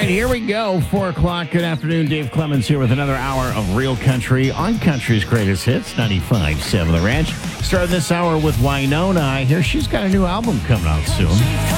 right, here we go. 4 o'clock. Good afternoon. Dave Clemens here with another hour of Real Country on Country's Greatest Hits, 95.7 The Ranch. Starting this hour with Wynonna. I hear she's got a new album coming out soon.